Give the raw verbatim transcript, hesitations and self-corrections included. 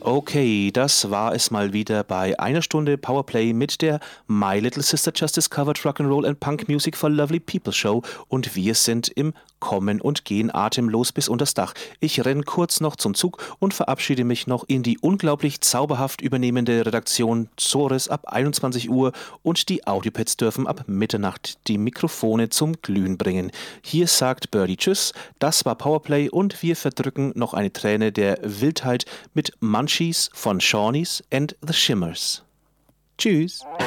Okay, das war es mal wieder bei einer Stunde Powerplay mit der My Little Sister Just Discovered Rock'n'Roll and Punk Music for Lovely People Show und wir sind im Kommen und Gehen atemlos bis unters Dach. Ich renn kurz noch zum Zug und verabschiede mich noch in die unglaublich zauberhaft übernehmende Redaktion Zores ab einundzwanzig Uhr und die Audiopads dürfen ab Mitternacht die Mikrofone zum Glühen bringen. Hier sagt Birdie Tschüss, das war Powerplay und wir verdrücken noch eine Träne der Wildheit mit Munchies von Shawnees and the Shimmers. Tschüss!